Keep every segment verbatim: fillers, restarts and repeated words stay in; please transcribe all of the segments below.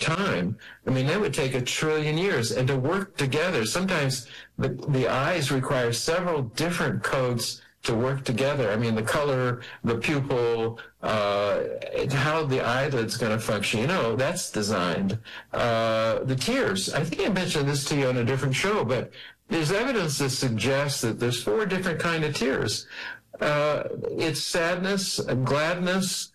time. I mean, that would take a trillion years. And to work together, sometimes the, the eyes require several different codes to work together. I mean, the color, the pupil, uh, how the eyelid's going to function, you know, that's designed. Uh, the tears, I think I mentioned this to you on a different show, but there's evidence that suggests that there's four different kind of tears. Uh, it's sadness, gladness,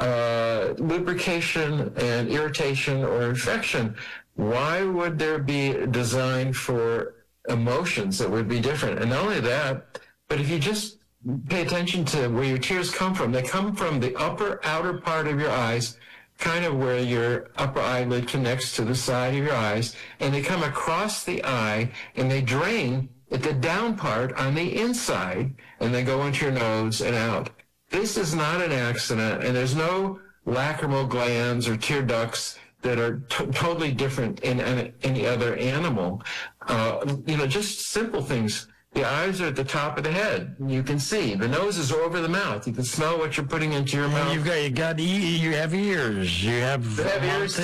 uh, lubrication, and irritation or infection. Why would there be designed for emotions that would be different? And not only that, but if you just pay attention to where your tears come from, they come from the upper outer part of your eyes, kind of where your upper eyelid connects to the side of your eyes, and they come across the eye, and they drain at the down part on the inside, and they go into your nose and out. This is not an accident, and there's no lacrimal glands or tear ducts that are t- totally different in, in any other animal. Uh, you know, just simple things. The eyes are at the top of the head. You can see. The nose is over the mouth. You can smell what you're putting into your mouth. You've got, you got, you have ears. You have, you have ears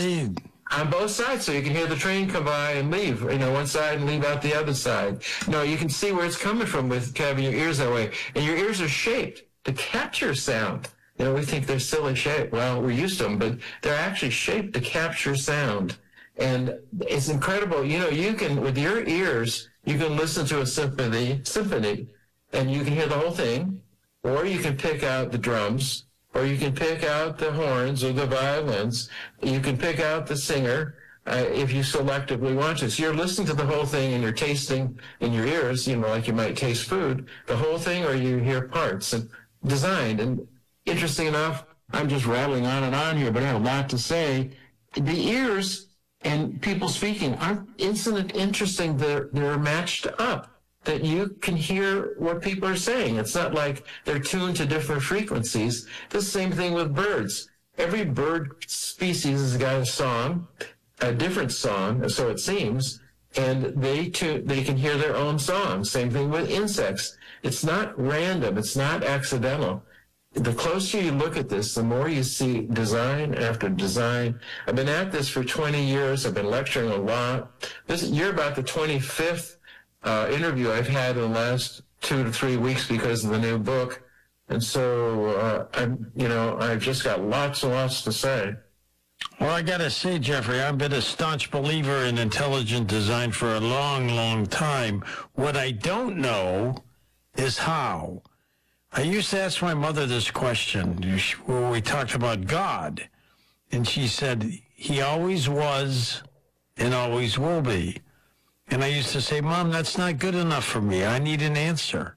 on both sides, so you can hear the train come by and leave, you know, one side and leave out the other side. No, you can see where it's coming from with having your ears that way. And your ears are shaped to capture sound. You know, we think they're silly shaped. Well, we're used to them, but they're actually shaped to capture sound. And it's incredible. You know, you can, with your ears, you can listen to a symphony, symphony, and you can hear the whole thing, or you can pick out the drums, or you can pick out the horns or the violins. You can pick out the singer uh, if you selectively want to. So you're listening to the whole thing, and you're tasting in your ears, you know, like you might taste food, the whole thing, or you hear parts and designed. And interesting enough, I'm just rattling on and on here, but I have a lot to say. The ears and people speaking aren't incident interesting. They're, they're matched up, that you can hear what people are saying. It's not like they're tuned to different frequencies. The same thing with birds. Every bird species has got a song, a different song, so it seems, and they too, they can hear their own song. Same thing with insects. It's not random. It's not accidental. The closer you look at this, the more you see design after design. I've been at this for twenty years. I've been lecturing a lot. This, you're about the twenty-fifth uh, interview I've had in the last two to three weeks because of the new book. And so, uh, I'm, you know, I've just got lots and lots to say. Well, I got to say, Jeffrey, I've been a staunch believer in intelligent design for a long, long time. What I don't know is how. I used to ask my mother this question where we talked about God, and she said, he always was and always will be. And I used to say, Mom, that's not good enough for me. I need an answer.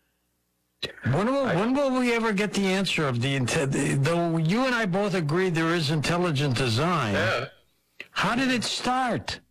When will, when will we ever get the answer of the intent? Though you and I both agree there is intelligent design, Yeah. How did it start?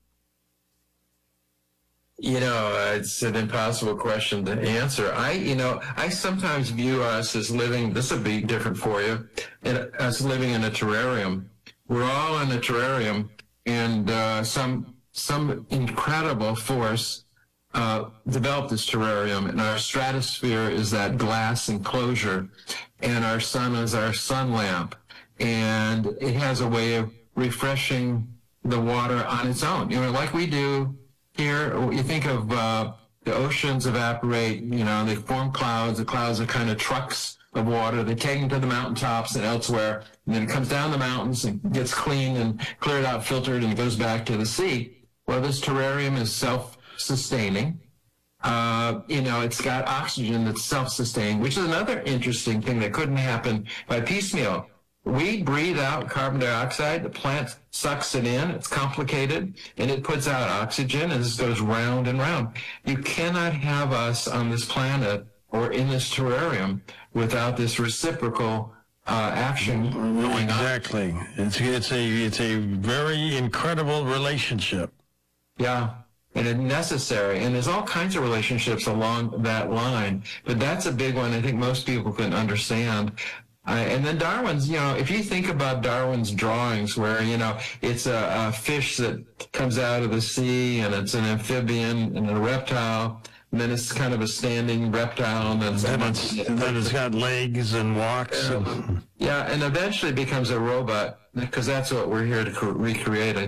You know, it's an impossible question to answer. I, you know, I sometimes view us as living, this would be different for you, and us living in a terrarium. We're all in a terrarium, and uh, some some incredible force uh, developed this terrarium, and our stratosphere is that glass enclosure, and our sun is our sun lamp, and it has a way of refreshing the water on its own, you know, like we do here. You think of uh, the oceans evaporate, you know, they form clouds. The clouds are kind of trucks of water. They take them to the mountaintops and elsewhere, and then it comes down the mountains and gets cleaned and cleared out, filtered, and goes back to the sea. Well, this terrarium is self-sustaining. Uh, you know, it's got oxygen that's self-sustaining, which is another interesting thing that couldn't happen by piecemeal. We breathe out carbon dioxide, the plant sucks it in, it's complicated, and it puts out oxygen, and this goes round and round. You cannot have us on this planet or in this terrarium without this reciprocal uh, action going exactly. on. Exactly. It's, it's, a, it's a very incredible relationship. Yeah, and it's necessary, and there's all kinds of relationships along that line, but that's a big one I think most people can understand. Uh, and then Darwin's, you know, if you think about Darwin's drawings where, you know, it's a, a fish that comes out of the sea, and it's an amphibian and a reptile, and then it's kind of a standing reptile, and then, then, it's, then it's got legs and walks. Yeah, and... yeah, and eventually becomes a robot, because that's what we're here to recreate, I